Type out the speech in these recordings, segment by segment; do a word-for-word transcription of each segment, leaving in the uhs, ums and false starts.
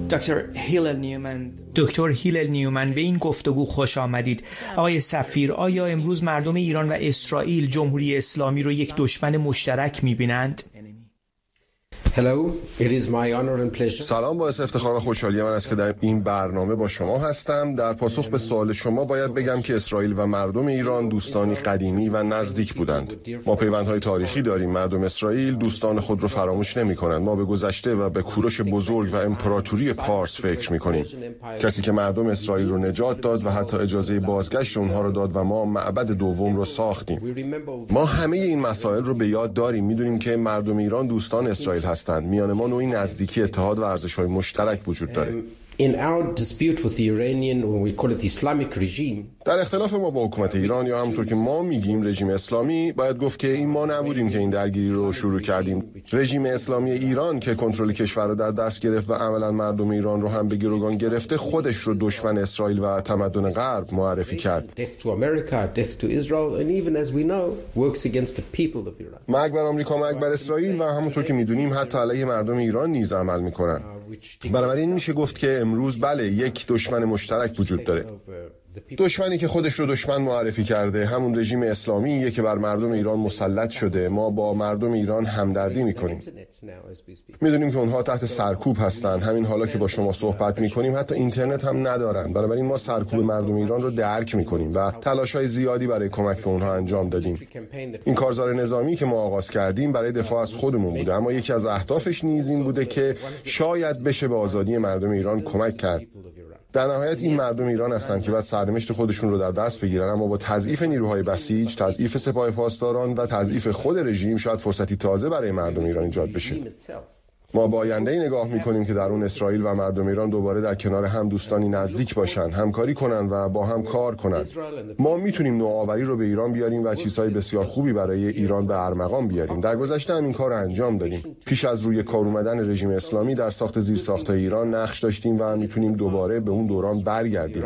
دکتر هیلل نیومن دکتر هیلل نیومن به این گفتگو خوش آمدید. آقای سفیر، آیا امروز مردم ایران و اسرائیل جمهوری اسلامی رو یک دشمن مشترک می‌بینند؟ Hello, it is my honor and pleasure. سلام، باعث افتخار و خوشحالی من است که در این برنامه با شما هستم. در پاسخ به سوال شما باید بگم که اسرائیل و مردم ایران دوستانی قدیمی و نزدیک بودند. ما پیوندهای تاریخی داریم. مردم اسرائیل دوستان خود رو فراموش نمی‌کنند. ما به گذشته و به کوروش بزرگ و امپراتوری پارس فکر می‌کنیم. کسی که مردم اسرائیل رو نجات داد و حتی اجازه بازگشت اونها رو داد و ما معبد دوم رو ساختیم. ما همه این مسائل رو به یاد داریم. می‌دونیم که مردم ایران دوستان اسرائیل هستند. میان ما نوعی نزدیکی، اتحاد و ارزش‌های مشترک وجود داره. In our dispute with the Iranian, when we call it Islamic regime, در اختلاف ما با حکومت ایران یا همونطور که ما میگیم رژیم اسلامی، باید گفت که این ما نبودیم که این درگیری رو شروع کردیم. رژیم اسلامی ایران که کنترل کشور رو در دست گرفت و عملاً مردم ایران رو هم به گروگان گرفته، خودش رو دشمن اسرائیل و تمدن غرب معرفی کرد. death to America, death to Israel, and even as we know, works against the people of Iran. مرگ بر آمریکا، مرگ بر اسرائیل و همونطور که میدونیم حتی علیه مردم ایران نیز عمل میکنن. بنابراین میشه گفت که امروز بله یک دشمن مشترک وجود داره. دشمنی که خودش رو دشمن معرفی کرده همون رژیم اسلامیه که بر مردم ایران مسلط شده. ما با مردم ایران همدردی میکنیم. میدونیم که اونها تحت سرکوب هستن. همین حالا که با شما صحبت میکنیم حتی اینترنت هم ندارن. بنابراین ما سرکوب مردم ایران رو درک میکنیم و تلاش‌های زیادی برای کمک به اونها انجام دادیم. این کارزار نظامی که ما آغاز کردیم برای دفاع از خودمون بوده، اما یکی از اهدافش نیز این بوده که شاید بشه به آزادی مردم ایران کمک کرد. در نهایت این مردم ایران هستند که بعد سرنوشت خودشون رو در دست بگیرن، اما با تضعیف نیروهای بسیج، تضعیف سپاه پاسداران و تضعیف خود رژیم شاید فرصتی تازه برای مردم ایران ایجاد بشه. ما با آینده‌ای نگاه می‌کنیم که در اون اسرائیل و مردم ایران دوباره در کنار هم دوستانی نزدیک باشن، همکاری کنن و با هم کار کنن. ما میتونیم نوآوری رو به ایران بیاریم و چیزهای بسیار خوبی برای ایران به ارمغان بیاریم. در گذشته هم این کار رو انجام دادیم. پیش از روی کار اومدن رژیم اسلامی در ساخت زیرساخت‌های ایران نقش داشتیم و میتونیم دوباره به اون دوران برگردیم.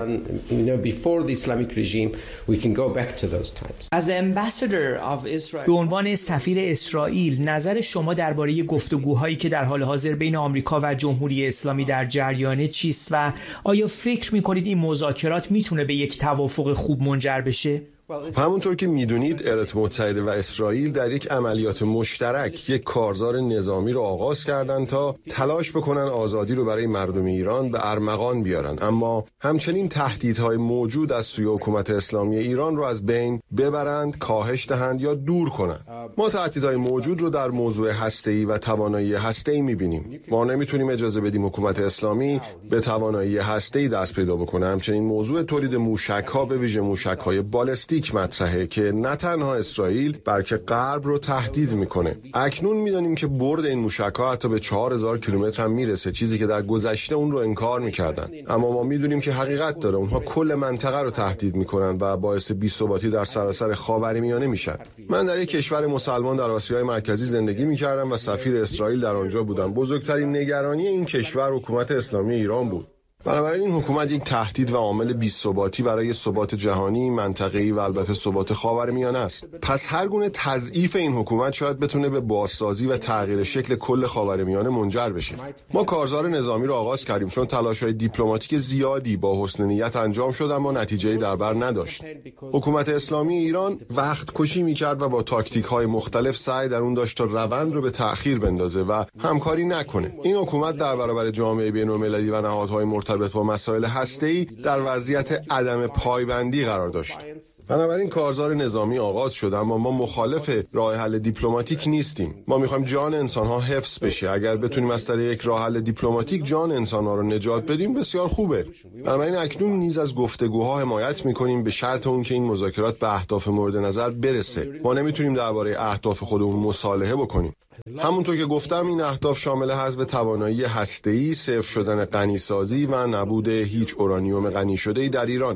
به عنوان سفیر اسرائیل، نظر شما درباره گفتگوهایی که در حال حاضر بین آمریکا و جمهوری اسلامی در جریان چیست و آیا فکر می‌کنید این مذاکرات میتونه به یک توافق خوب منجر بشه؟ همونطور که میدونید ایالات متحده و اسرائیل در یک عملیات مشترک یک کارزار نظامی رو آغاز کردن تا تلاش بکنن آزادی رو برای مردم ایران به ارمغان بیارن، اما همچنین تهدیدهای موجود از سوی حکومت اسلامی ایران رو از بین ببرند، کاهش دهند یا دور کنند. ما تهدیدهای موجود رو در موضوع هسته‌ای و توانایی هسته‌ای میبینیم. ما نمیتونیم اجازه بدیم حکومت اسلامی به توانایی هسته‌ای دست پیدا بکنه. همچنین موضوع تولید موشک‌ها، به ویژه موشک‌های بالستیک مطرحه که نه تنها اسرائیل بلکه غرب رو تهدید میکنه. اکنون میدونیم که برد این موشک‌ها حتی به چهار هزار کیلومتر هم میرسه، چیزی که در گذشته اون رو انکار میکردن. اما ما میدونیم که حقیقت داره. اونها کل منطقه رو تهدید میکنن و باعث بی‌ثباتی در سراسر خاورمیانه میشن. من در یک کشور مسلمان در آسیای مرکزی زندگی میکردم و سفیر اسرائیل در آنجا بودم. بزرگترین نگرانی این کشور حکومت اسلامی ایران بود. بنابراین این حکومت یک تهدید و عامل بی‌ثباتی برای ثبات جهانی، منطقه‌ای و البته ثبات خاورمیانه است. پس هر گونه تضعیف این حکومت شاید بتونه به بازسازی و تغییر شکل کل خاورمیانه منجر بشه. ما کارزار نظامی رو آغاز کردیم چون تلاش‌های دیپلماتیک زیادی با حسن نیت انجام شد اما نتیجه‌ای در بر نداشت. حکومت اسلامی ایران وقت کشی می‌کرد و با تاکتیک‌های مختلف سعی در اون داشت تا روند رو به تأخیر بندازه و همکاری نکنه. این حکومت در برابر جامعه بین‌المللی و نهادهای مرتبط با مسائل هسته‌ای در وضعیت عدم پایبندی قرار داشت. بنابراین کارزار نظامی آغاز شد، اما ما مخالف راه حل دیپلماتیک نیستیم. ما می‌خوایم جان انسان‌ها حفظ بشه. اگر بتونیم از طریق یک راه حل دیپلماتیک جان انسان‌ها رو نجات بدیم بسیار خوبه. بنابراین اکنون نیز از گفتگوها حمایت می‌کنیم به شرط اون که این مذاکرات به اهداف مورد نظر برسه. ما نمی‌تونیم درباره اهداف خودمون مصالحه بکنیم. همونطور که گفتم این اهداف شامل حذف توانایی هسته‌ای، صفر شدن غنیسازی و نبود هیچ اورانیوم غنی شده‌ای در ایرانه.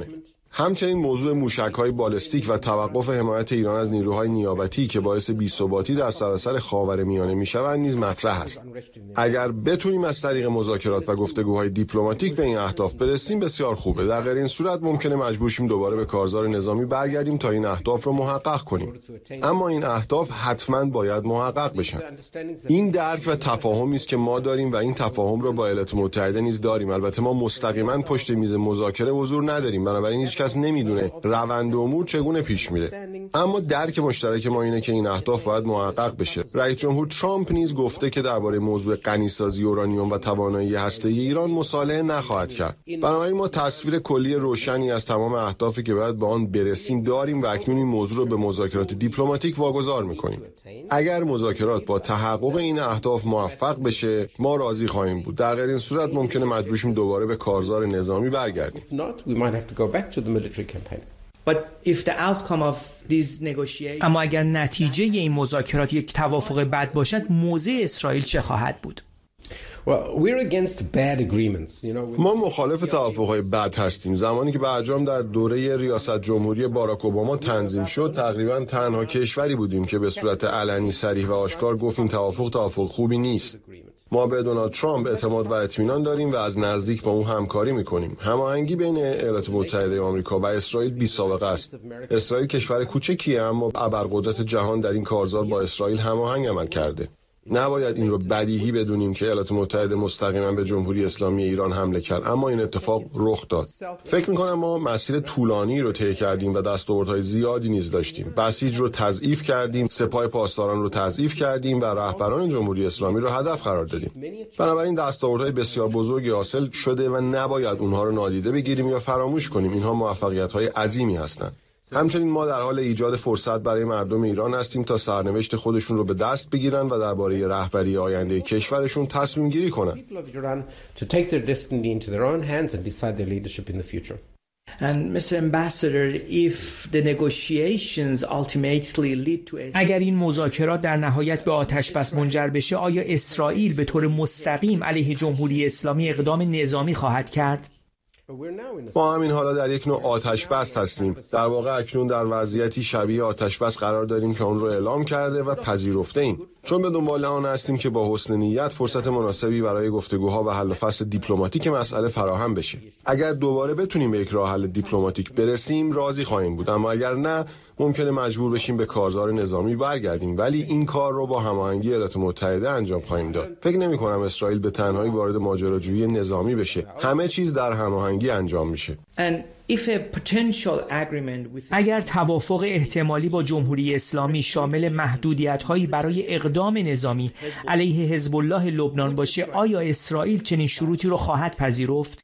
همچنین موضوع موشک‌های بالستیک و توقف حمایت ایران از نیروهای نیابتی که باعث بی‌ثباتی در سراسر خاورمیانه می‌شوند نیز مطرح است. اگر بتونیم از طریق مذاکرات و گفتگوهای دیپلماتیک به این اهداف برسیم بسیار خوبه. در غیر این صورت ممکنه مجبور شیم دوباره به کارزار نظامی برگردیم تا این اهداف رو محقق کنیم. اما این اهداف حتماً باید محقق بشن. این درک و تفاهمی است که ما داریم و این تفاهم رو با ایالات متحده نیز داریم. البته ما مستقیما پشت میز مذاکره حضور نداریم، بنابراین هیچ کس نمیدونه روند امور چگونه پیش میره. اما درک مشترک ما اینه که این اهداف باید محقق بشه. رئیس جمهور ترامپ نیز گفته که درباره موضوع غنیسازی اورانیوم و توانایی هسته‌ای ایران مصالحه نخواهد کرد. بنابراین ما تصویر کلی روشنی از تمام اهدافی که باید به آن برسیم داریم و اکنون این موضوع رو به مذاکرات دیپلماتیک واگذار می‌کنیم. اگر مذاکرات با تحقق این اهداف موفق بشه ما راضی خواهیم بود. در غیر این صورت ممکنه مجبور شیم دوباره به کارزار نظامی برگردیم. اما اگر نتیجه این مذاکرات یک توافق بد باشد موضع اسرائیل چه خواهد بود؟ ما مخالف توافق‌های بد هستیم. زمانی که برجام در دوره ریاست جمهوری باراک اوباما تنظیم شد تقریبا تنها کشوری بودیم که به صورت علنی صریح و آشکار گفت این توافق توافق خوبی نیست. ما به دونالد ترامپ اعتماد و اطمینان داریم و از نزدیک با اون همکاری میکنیم. هماهنگی بین ایالات متحده آمریکا و اسرائیل بی سابقه است. اسرائیل کشور کوچکیه اما ابرقدرت جهان در این کارزار با اسرائیل هماهنگ عمل کرده. نباید این رو بدیهی بدونیم که ایالات متحده مستقیما به جمهوری اسلامی ایران حمله کرد، اما این اتفاق رخ داد. فکر می‌کنم ما مسیر طولانی رو طی کردیم و دستاوردهای زیادی نیز داشتیم. بسیج رو تضعیف کردیم، سپاه پاسداران رو تضعیف کردیم و رهبران جمهوری اسلامی رو هدف قرار دادیم. بنابراین دستاوردهای بسیار بزرگی حاصل شده و نباید اونها رو نادیده بگیریم یا فراموش کنیم. اینها موفقیت‌های عظیمی هستند. همچنین ما در حال ایجاد فرصت برای مردم ایران هستیم تا سرنوشت خودشون رو به دست بگیرن و درباره رهبری آینده کشورشون تصمیم گیری کنن. اگر این مذاکرات در نهایت به آتش بس منجر بشه آیا اسرائیل به طور مستقیم علیه جمهوری اسلامی اقدام نظامی خواهد کرد؟ ما همین حالا در یک نوع آتش بس هستیم. در واقع اکنون در وضعیتی شبیه آتش بس قرار داریم که اون رو اعلام کرده و پذیرفته ایم. چون به دنبال آن هستیم که با حسن نیت فرصت مناسبی برای گفتگوها و حل و فصل دیپلماتیک مسئله فراهم بشه. اگر دوباره بتونیم به یک راه حل دیپلماتیک برسیم راضی خواهیم بود، اما اگر نه ممکنه مجبور بشیم به کارزار نظامی برگردیم، ولی این کار رو با هماهنگی ایالات متحده انجام خواهیم داد. فکر نمی کنم اسرائیل به تنهایی وارد ماجراجویی نظامی بشه. همه چیز در هماهنگی انجام میشه. اگر توافق احتمالی با جمهوری اسلامی شامل محدودیت‌هایی برای اقدام نظامی علیه حزب الله لبنان باشه آیا اسرائیل چنین شروطی رو خواهد پذیرفت؟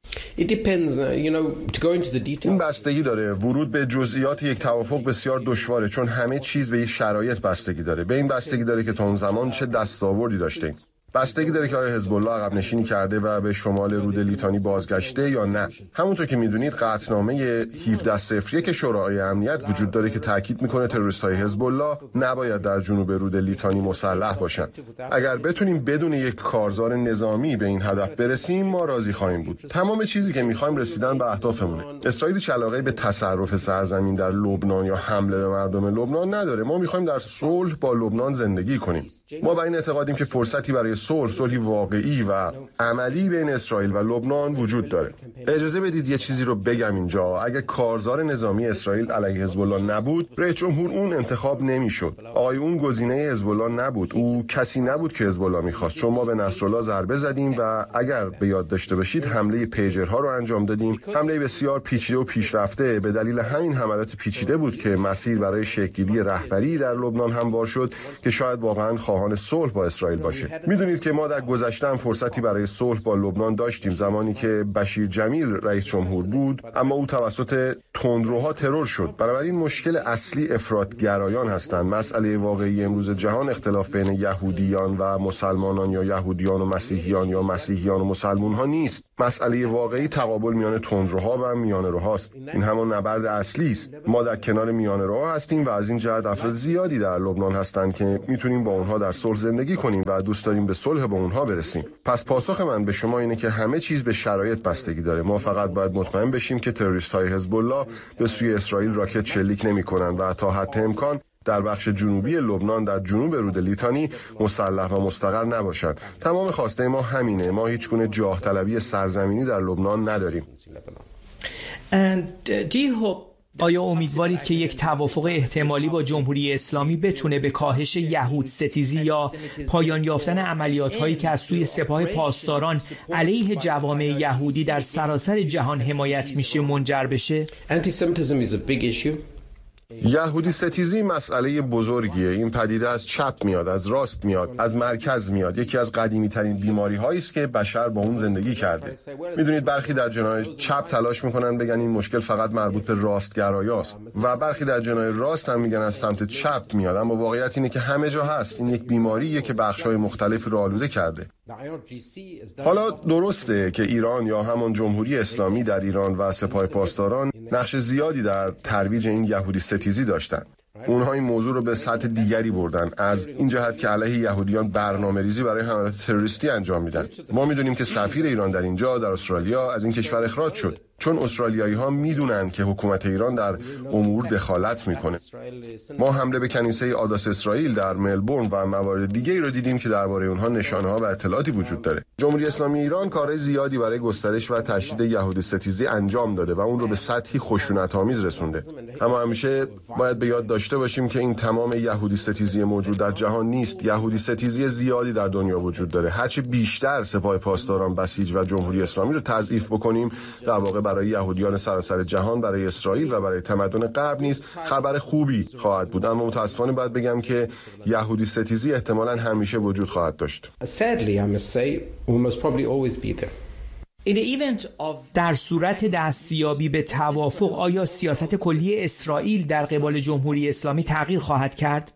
این بستگی داره. ورود به جزئیات یک توافق بسیار دشواره چون همه چیز به یک شرایط بستگی داره. به این بستگی داره که تا اون زمان چه دستاوردی داشتیم. بستگی داره که آیا حزب الله عقب نشینی کرده و به شمال رود لیتانی بازگشته یا نه. همونطور که میدونید قطعنامه هفده صفر یک شورای امنیت وجود داره که تاکید میکنه تروریست‌های حزب الله نباید در جنوب رود لیتانی مسلح باشن. اگر بتونیم بدون یک کارزار نظامی به این هدف برسیم ما راضی خواهیم بود. تمام چیزی که میخوایم رسیدن به اهدافمونه. اسرائیل هیچ علاقه‌ای به تصرف سرزمین در لبنان یا حمله به مردم لبنان نداره. ما میخوایم در صلح با لبنان زندگی کنیم. ما بر این اعتقادیم که فرصتی برای صلح، صلحی واقعی و عملی بین اسرائیل و لبنان وجود داره. اجازه بدید یه چیزی رو بگم اینجا. اگه کارزار نظامی اسرائیل علیه حزب الله نبود، رئیس جمهور اون انتخاب نمیشد. آقای اون گزینه حزب الله نبود. او کسی نبود که حزب الله میخواست. چون ما به نصرالله ضربه زدیم و اگر به یاد داشته باشید حمله پیجرها رو انجام دادیم. حمله بسیار پیچیده و پیشرفته. به دلیل همین حملات پیچیده بود که مسیر برای شکل‌گیری رهبری در لبنان هموار شد که شاید واقعا خواهان صلح با اسرائیل باشه. میدونید که ما در گذشته هم فرصتی برای صلح با لبنان داشتیم زمانی که بشیر جمیل رئیس جمهور بود، اما او توسط تندروها ترور شد. بنابراین مشکل اصلی افراطگرایان هستند. مسئله واقعی امروز جهان اختلاف بین یهودیان و مسلمانان یا یهودیان و مسیحیان یا مسیحیان و مسلمان ها نیست. مسئله واقعی تقابل میان تندروها و میانه‌روهاست. این همان نبرد اصلی است. ما در کنار میانه‌روها هستیم و از این جهت افراد زیادی در لبنان هستند که میتونیم با اونها در صلح زندگی کنیم و دوست داریم به به صلح با اونها برسیم. پس پاسخ من به شما اینه که همه چیز به شرایط بستگی داره. ما فقط باید مطمئن بشیم که تروریست‌های حزب الله به سوی اسرائیل راکت شلیک نمی‌کنن و تا حد امکان در بخش جنوبی لبنان در جنوب رود لیتانی مسلح و مستقر نباشند. تمام خواسته ما همینه. ما هیچ گونه جاه طلبی سرزمینی در لبنان نداریم. And uh, do you hope آیا امیدوارید که یک توافق احتمالی با جمهوری اسلامی بتونه به کاهش یهود ستیزی یا پایان یافتن عملیات‌هایی که از سوی سپاه پاسداران علیه جوامع یهودی در سراسر جهان حمایت میشه منجر بشه؟ Anti-Semitism is a big issue. یهودی ستیزی مسئله بزرگیه. این پدیده از چپ میاد، از راست میاد، از مرکز میاد. یکی از قدیمی ترین بیماری هایی است که بشر با اون زندگی کرده. میدونید برخی در جناح چپ تلاش میکنن بگن این مشکل فقط مربوط به راستگرایاست و برخی در جناح راست هم میگن از سمت چپ میاد، اما واقعیت اینه که همه جا هست. این یک بیماریه که بخش‌های مختلفی رو آلوده کرده. حالا درسته که ایران یا همان جمهوری اسلامی در ایران و سپاه پاسداران نقش زیادی در ترویج این یهودی ستیزی داشتند. اونها این موضوع رو به سطح دیگری بردن، از این جهت که علیه یهودیان برنامه‌ریزی برای حملات تروریستی انجام میدن. ما میدونیم که سفیر ایران در اینجا در استرالیا از این کشور اخراج شد، چون استرالیایی ها میدونن که حکومت ایران در امور دخالت میکنه. ما حمله به کنیسه آداس اسرائیل در ملبورن و موارد دیگه‌ای رو دیدیم که درباره اونها نشانه ها و اطلاعاتی وجود داره. جمهوری اسلامی ایران کارهای زیادی برای گسترش و تشدید یهودی ستیزی انجام داده و اون رو به سطحی خشونت‌آمیز رسونده. اما همیشه باید به یاد داشته باشیم که این تمام یهودی ستیزی موجود در جهان نیست. یهودی ستیزی زیادی در دنیا وجود داره. هرچه بیشتر سپاه پاسداران بسیج و جمهوری اسلامی رو تضعیف بکنیم، در واقع برای یهودیان سراسر جهان، برای اسرائیل و برای تمدن غرب نیز خبر خوبی خواهد بود. اما متاسفانه باید بگم که یهودی ستیزی احتمالاً همیشه وجود خواهد داشت. Sadly, I must say, we must probably always be there. in the event of در صورت دستیابی به توافق آیا سیاست کلی اسرائیل در قبال جمهوری اسلامی تغییر خواهد کرد؟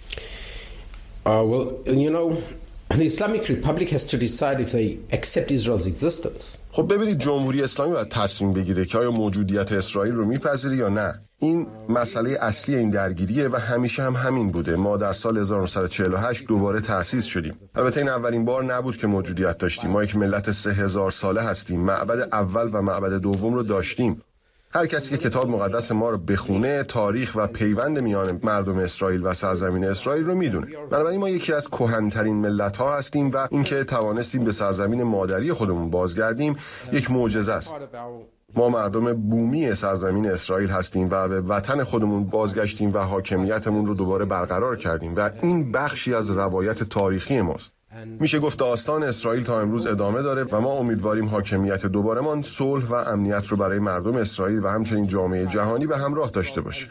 Uh, well, you know, the Islamic Republic has to decide if they accept Israel's existence. خب ببینید، جمهوری اسلامی باید تصمیم بگیره که آیا موجودیت اسرائیل رو میپذیره یا نه. این مسئله اصلی این درگیریه و همیشه هم همین بوده. ما در سال هزار و نهصد و چهل و هشت دوباره تأسیس شدیم. البته این اولین بار نبود که موجودیت داشتیم. ما یک ملت سه هزار ساله هستیم. معبد اول و معبد دوم رو داشتیم. هر کسی که کتاب مقدس ما رو بخونه، تاریخ و پیوند میان مردم اسرائیل و سرزمین اسرائیل رو میدونه. بنابراین ما یکی از کهن‌ترین ملت‌ها هستیم و اینکه توانستیم به سرزمین مادری خودمون بازگردیم یک معجزه است. ما مردم بومی سرزمین اسرائیل هستیم و به وطن خودمون بازگشتیم و حاکمیتمون رو دوباره برقرار کردیم و این بخشی از روایت تاریخی ماست. میشه گفت داستان اسرائیل تا امروز ادامه داره و ما امیدواریم حاکمیت دوباره‌مان صلح و امنیت رو برای مردم اسرائیل و همچنین جامعه جهانی به همراه داشته باشه.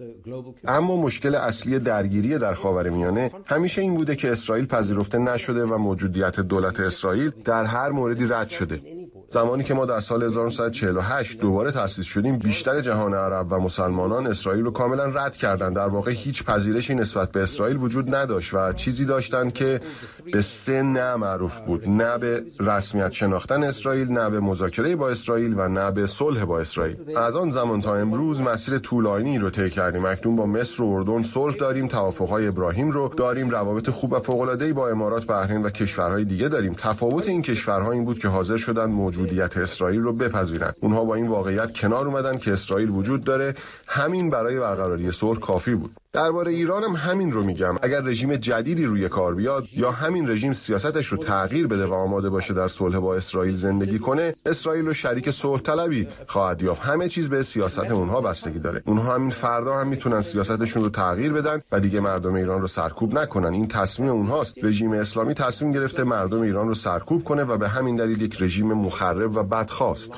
اما مشکل اصلی درگیری در خاورمیانه همیشه این بوده که اسرائیل پذیرفته نشده و موجودیت دولت اسرائیل در هر موردی رد شده. زمانی که ما در سال هزار و نهصد و چهل و هشت دوباره تأسیس شدیم، بیشتر جهان عرب و مسلمانان اسرائیل رو کاملا رد کردند. در واقع هیچ پذیرشی نسبت به اسرائیل وجود نداشت و چیزی داشتند که به سه نه معروف بود: نه به رسمیت شناختن اسرائیل، نه به مذاکره با اسرائیل و نه به صلح با اسرائیل. از آن زمان تا امروز مسیر طولانی رو طی کردیم. اکنون با مصر و اردن صلح داریم، توافق‌های ابراهیم رو داریم، روابط خوب و فوق‌العاده‌ای با امارات، بحرین و کشورهای دیگه داریم. تفاوت این کشورها این بود که حاضر شدن موجودیت اسرائیل رو بپذیرند. اونها با این واقعیت کنار اومدن که اسرائیل وجود داره. همین برای برقراری صلح کافی بود. درباره ایران هم همین رو میگم. اگر رژیم جدیدی روی کار بیاد یا همین رژیم سیاستش رو تغییر بده و آماده باشه در صلح با اسرائیل زندگی کنه، اسرائیل رو شریک صلح طلبی خواهد یافت. همه چیز به سیاست اونها بستگی داره. اونها همین فردا هم میتونن سیاستشون رو تغییر بدن و دیگه مردم ایران رو سرکوب نکنن. این تصمیم اونهاست. رژیم اسلامی تصمیم گرفته مردم ایران رو سرکوب کنه و به همین دلیل یک رژیم مخرب و بدخواست.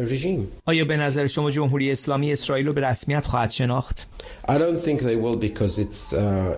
آیا به نظر شما جمهوری اسلامی اسرائیل رو به رسمیت خواهد شناخت؟ I don't think they will because it's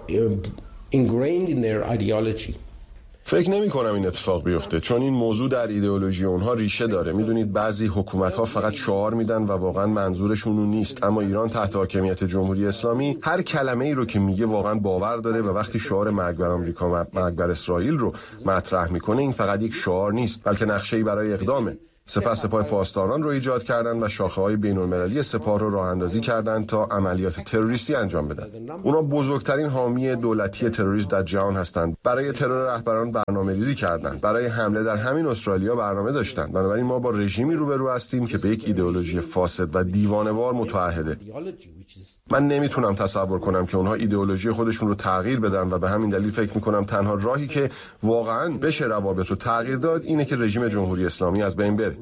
uh, ingrained in their ideology. فکر نمی کنم این اتفاق بیفته، چون این موضوع در ایدئولوژی اونها ریشه داره. میدونید بعضی حکومت‌ها فقط شعار میدن و واقعا منظورشون اون نیست، اما ایران تحت حاکمیت جمهوری اسلامی هر کلمه‌ای رو که میگه واقعا باور داره و وقتی شعار مرگ بر آمریکا، مرگ بر اسرائیل رو مطرح میکنه، این فقط یک شعار نیست بلکه نقشه‌ای برای اقدامه. سپس سپاه پاسداران رو ایجاد کردند و شاخه‌های بین‌المللی سپاه رو راه اندازی کردند تا عملیات تروریستی انجام بدن. اونا بزرگترین حامی دولتی تروریسم در جهان هستند. برای ترور رهبران برنامه‌ریزی کردند. برای حمله در همین استرالیا برنامه داشتند. بنابراین ما با رژیمی روبرو هستیم که به یک ایدئولوژی فاسد و دیوانه‌وار متعهده. من نمیتونم تصور کنم که اونها ایدئولوژی خودشون رو تغییر بدن و به همین دلیل فکر میکنم تنها راهی که واقعاً بشه روابط رو تغییر داد اینه که رژیم جمهوری اسلامی از بین بره.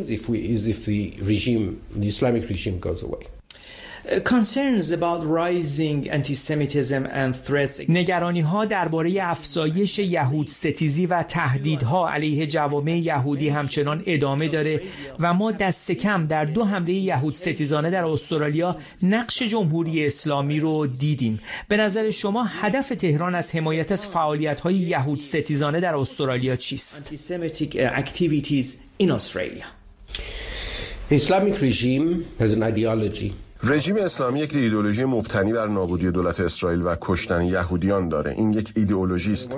Concerns about rising anti-Semitism and threats. نگرانی ها درباره افزایش یهود ستیزی و تهدیدها علیه جوامع یهودی همچنان ادامه داره و ما دست کم در دو حمله یهود ستیزانه در استرالیا نقش جمهوری اسلامی رو دیدیم. به نظر شما هدف تهران از حمایت از فعالیت‌های یهود ستیزانه در استرالیا چیست؟ Anti-Semitic activities in Australia. The Islamic regime has an ideology. رژیم اسلامی یک ایدئولوژی مبتنی بر نابودی دولت اسرائیل و کشتن یهودیان داره. این یک ایدئولوژی است.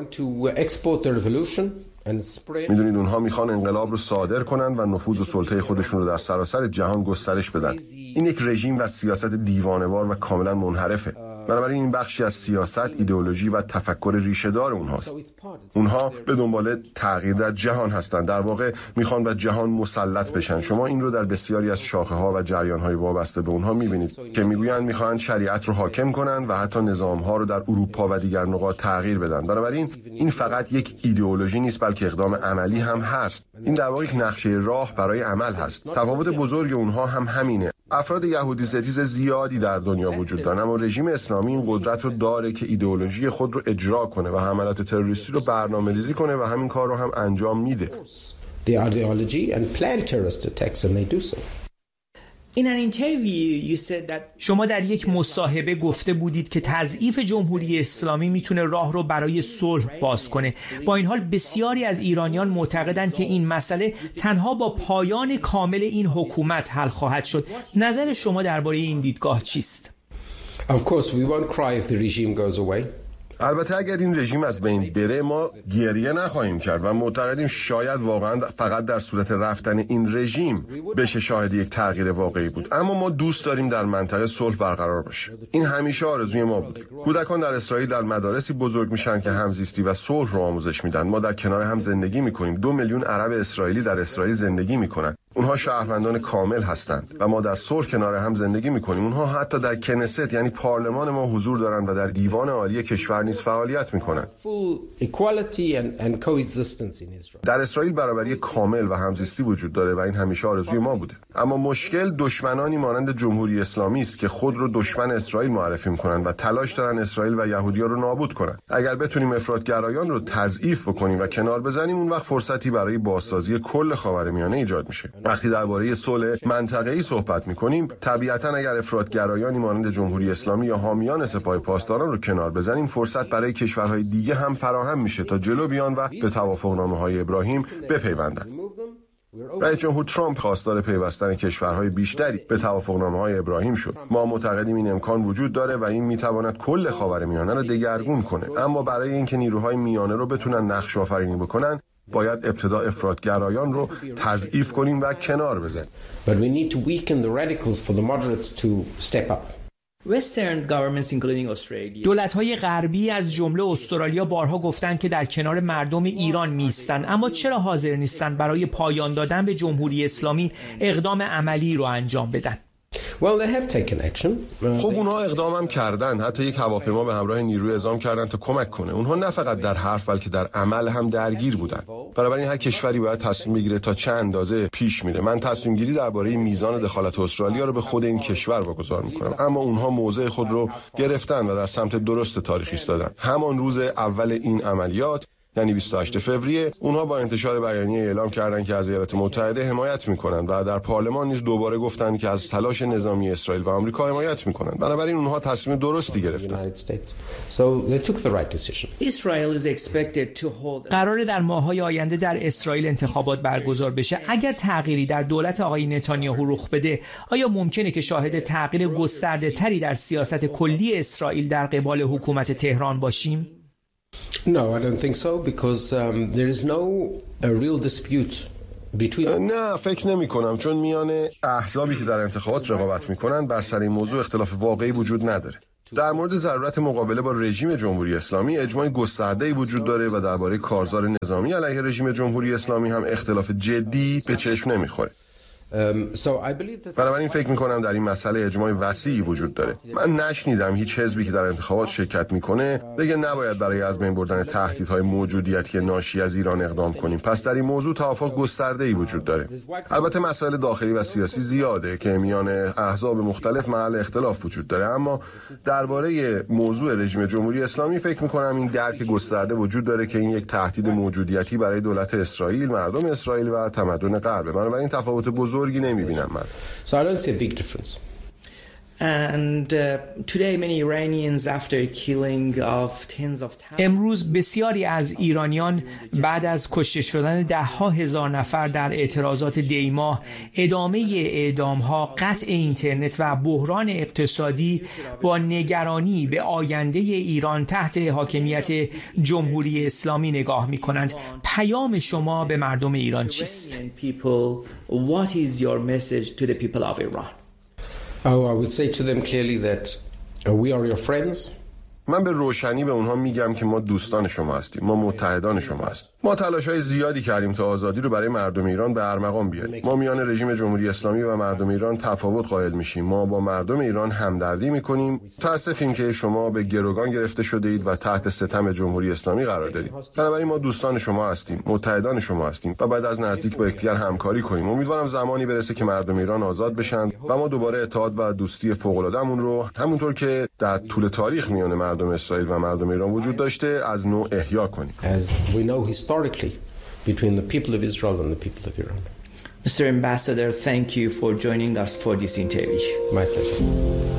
میدونید اونها میخوان انقلاب رو صادر کنن و نفوذ و سلطه خودشون رو در سراسر جهان گسترش بدن. این یک رژیم و سیاست دیوانه‌وار و کاملا منحرفه. بنابراین این بخشی از سیاست، ایدئولوژی و تفکر ریشه‌دار اونهاست. اونها به دنبال تغییر در جهان هستند. در واقع میخوان به جهان مسلط بشن. شما این رو در بسیاری از شاخه‌ها و جریان‌های وابسته به اونها میبینید که میگویند میخوان شریعت رو حاکم کنن و حتی نظام‌ها رو در اروپا و دیگر نقاط تغییر بدن. بنابراین این فقط یک ایدئولوژی نیست بلکه اقدام عملی هم هست. این در واقع یک نقشه راه برای عمل هست. تفاوت بزرگ اونها هم همینه. افراد یهودی ستیز زیادی در دنیا وجود دارن اما رژیم اسلامی این قدرت رو داره که ایدئولوژی خود رو اجرا کنه و حملات تروریستی رو برنامه‌ریزی کنه و همین کار رو هم انجام میده. In an interview you said that شما در یک مصاحبه گفته بودید که تضعیف جمهوری اسلامی میتونه راه رو برای صلح باز کنه. با این حال بسیاری از ایرانیان معتقدند که این مسئله تنها با پایان کامل این حکومت حل خواهد شد. نظر شما درباره این دیدگاه چیست؟ Of course we won't cry if the regime goes away. البته اگر این رژیم از بین بره ما گریه نخواهیم کرد و معتقدیم شاید واقعا فقط در صورت رفتن این رژیم بشه شاهد یک تغییر واقعی بود. اما ما دوست داریم در منطقه صلح برقرار بشه. این همیشه آرزوی ما بود. کودکان در اسرائیل در مدارسی بزرگ میشن که همزیستی و صلح رو آموزش میدن. ما در کنار هم زندگی میکنیم. دو میلیون عرب اسرائیلی در اسرائیل زندگی میکنن. اونها شهروندان کامل هستند و ما در صلح کنار هم زندگی میکنیم. اونها حتی در کنست یعنی پارلمان ما حضور دارند و در دیوان عالی کشور نیز فعالیت میکنند. در اسرائیل برابری کامل و همزیستی وجود داره و این همیشه آرزوی ما بوده. اما مشکل دشمنانی مانند جمهوری اسلامی است که خود رو دشمن اسرائیل معرفی میکنند و تلاش دارن اسرائیل و یهودی‌ها رو نابود کنند. اگر بتونیم افراطگرایان رو تضعیف بکنیم و کنار بزنیم اون وقت فرصتی برای بازسازی کل خاورمیانه ایجاد میشه. وقتی درباره صلح منطقه‌ای صحبت می‌کنیم طبیعتاً اگر افراطگرایانی مانند جمهوری اسلامی یا حامیان سپاه پاسداران رو کنار بزنیم فرصت برای کشورهای دیگه هم فراهم میشه تا جلو بیان و به توافقنامه‌های ابراهیم بپیوندند. رئیس جمهور ترامپ خواستار پیوستن کشورهای بیشتری به توافقنامه‌های ابراهیم شد. ما معتقدیم این امکان وجود داره و این میتواند کل خاورمیانه رو دگرگون کنه. اما برای اینکه نیروهای میانه رو بتونن نقش آفرینی بکنن باید ابتدا افراطگرایان رو تضعیف کنیم و کنار بزنیم. But we need to weaken the radicals for the moderates to step up. Western governments including Australia دولت‌های غربی از جمله استرالیا بارها گفتند که در کنار مردم ایران میستن، اما چرا حاضر نیستن برای پایان دادن به جمهوری اسلامی اقدام عملی رو انجام بدن؟ Well, they have taken action. خب اونها اقدامم کردن. حتی یک هواپیما به همراه نیروی اعزام کردن تا کمک کنه. اونها نه فقط در حرف بلکه در عمل هم درگیر بودن. بنابراین هر کشوری باید تصمیم بگیره تا چه اندازه پیش میره. من تصمیم گیری درباره میزان دخالت استرالیا رو به خود این کشور واگذار میکنم. اما اونها موضع خود رو گرفتن و در سمت درست تاریخی ایستادن. همان روز اول این عملیات یعنی بیست و هشتم فوریه اونها با انتشار بیانیه اعلام کردند که از ایالات متحده حمایت میکنند و در پارلمان نیز دوباره گفتند که از تلاش نظامی اسرائیل و آمریکا حمایت میکنند. بنابراین اونها تصمیم درستی گرفتند. قرار در ماه‌های آینده در اسرائیل انتخابات برگزار بشه. اگر تغییری در دولت آقای نتانیاهو رخ بده آیا ممکنه که شاهد تغییر گسترده تری در سیاست کلی اسرائیل در قبال حکومت تهران باشیم؟ No, I don't think so because um, there is no a real dispute between نه فکر نمی کنم، چون میان احزابی که در انتخابات رقابت میکنن بر سر این موضوع اختلاف واقعی وجود نداره. در مورد ضرورت مقابله با رژیم جمهوری اسلامی اجماع گسترده‌ای وجود داره و درباره کارزار نظامی علیه رژیم جمهوری اسلامی هم اختلاف جدی به چشم نمیخوره. بنابراین فکر میکنم در این مسئله اجماع وسیعی وجود داره. من نشنیدم هیچ حزبی که در انتخابات شرکت میکنه بگه نباید برای از بین بردن تهدیدهای موجودیتی ناشی از ایران اقدام کنیم. پس در این موضوع توافق گسترده‌ای وجود داره. البته مسائل داخلی و سیاسی زیاده که میان احزاب مختلف محل اختلاف وجود داره، اما درباره موضوع رژیم جمهوری اسلامی فکر میکنم این درک گسترده وجود داره که این یک تهدید موجودیتی برای دولت اسرائیل، مردم اسرائیل و تمدن غرب. بنابراین تفاوت بزرگ نمیبینم من. So I don't see a big difference. And uh, today many Iranians after killing of tens of thousands امروز بسیاری از ایرانیان بعد از کشته شدن ده ها هزار نفر در اعتراضات دیماه، ادامه اعدام ها، قطع اینترنت و بحران اقتصادی با نگرانی به آینده ایران تحت حاکمیت جمهوری اسلامی نگاه می کنند. پیام شما به مردم ایران چیست؟ people, what is your message to the people of Iran? Oh, I would say to them clearly that uh, we are your friends. من به روشنی به اونها میگم که ما دوستان شما هستیم، ما متحدان شما هستیم. ما تلاش‌های زیادی کردیم تا آزادی رو برای مردم ایران به ارمغان بیاریم. ما میان رژیم جمهوری اسلامی و مردم ایران تفاوت قائل میشیم. ما با مردم ایران همدردی میکنیم. متاسفیم که شما به گروگان گرفته شده اید و تحت ستم جمهوری اسلامی قرار دارید. بنابراین ما دوستان شما هستیم، متحدان شما هستیم و بعد از نزدیک با یکدیگر همکاری کنیم. امیدوارم زمانی برسه که مردم ایران آزاد بشن و ما دوباره اتحاد و دوستی فوق‌العاده‌مون رو همونطور که در طول تاریخ میان مردم اسرائیل و مردم ایران وجود داشته از نو احیا کنیم. As we know historically between the people of Israel and the people of Iran. Mister Ambassador, thank you for joining us for this interview. My pleasure.